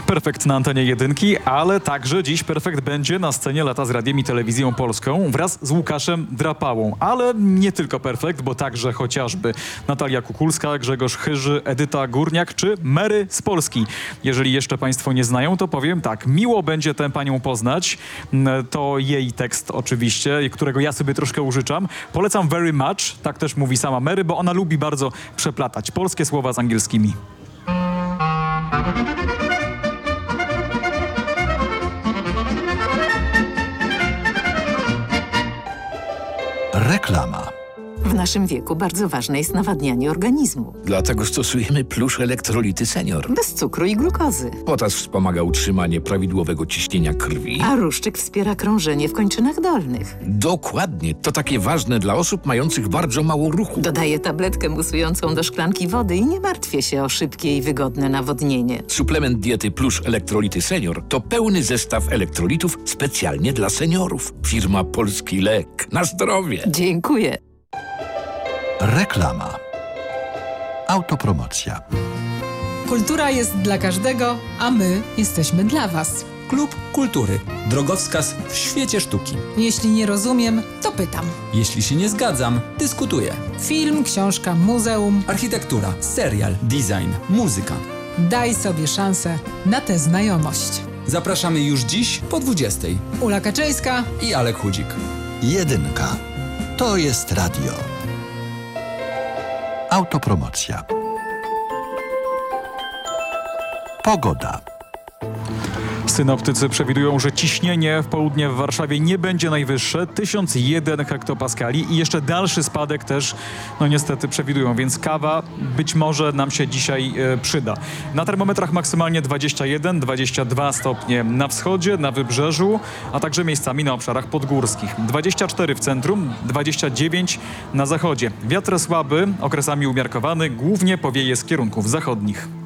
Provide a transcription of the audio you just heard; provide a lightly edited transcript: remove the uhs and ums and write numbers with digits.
Perfekt na antenie jedynki, ale także dziś Perfekt będzie na scenie Lata z Radiem i Telewizją Polską wraz z Łukaszem Drapałą. Ale nie tylko Perfekt, bo także chociażby Natalia Kukulska, Grzegorz Chyży, Edyta Górniak czy Mary z Polski. Jeżeli jeszcze Państwo nie znają, to powiem tak, miło będzie tę panią poznać. To jej tekst oczywiście, którego ja sobie troszkę użyczam. Polecam very much, tak też mówi sama Mary, bo ona lubi bardzo przeplatać polskie słowa z angielskimi. Reklama. W naszym wieku bardzo ważne jest nawadnianie organizmu. Dlatego stosujemy Plusz Elektrolity Senior. Bez cukru i glukozy. Potas wspomaga utrzymanie prawidłowego ciśnienia krwi. A ruszczyk wspiera krążenie w kończynach dolnych. Dokładnie. To takie ważne dla osób mających bardzo mało ruchu. Dodaję tabletkę musującą do szklanki wody i nie martwię się o szybkie i wygodne nawodnienie. Suplement diety Plusz Elektrolity Senior to pełny zestaw elektrolitów specjalnie dla seniorów. Firma Polski Lek. Na zdrowie. Dziękuję. Reklama. Autopromocja. Kultura jest dla każdego, a my jesteśmy dla Was. Klub Kultury. Drogowskaz w świecie sztuki. Jeśli nie rozumiem, to pytam. Jeśli się nie zgadzam, dyskutuję. Film, książka, muzeum. Architektura, serial, design, muzyka. Daj sobie szansę na tę znajomość. Zapraszamy już dziś po 20:00. Ula Kaczyńska I Alek Chudzik. Jedynka. To jest radio. Autopromocja. Pogoda. Synoptycy przewidują, że ciśnienie w południe w Warszawie nie będzie najwyższe, 1001 hektopaskali i jeszcze dalszy spadek też, no niestety przewidują, więc kawa być może nam się dzisiaj przyda. Na termometrach maksymalnie 21, 22 stopnie na wschodzie, na wybrzeżu, a także miejscami na obszarach podgórskich. 24 w centrum, 29 na zachodzie. Wiatr słaby, okresami umiarkowany, głównie powieje z kierunków zachodnich.